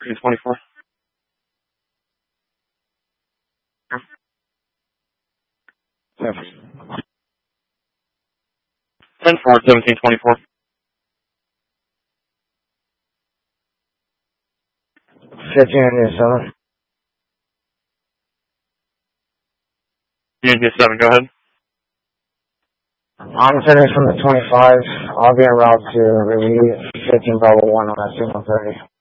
24. 10-4, 17-24. 15-7. Unit 7, go ahead. I'm sending from the 25. I'll be en route to relieve 15 Bravo 1 on that signal 30.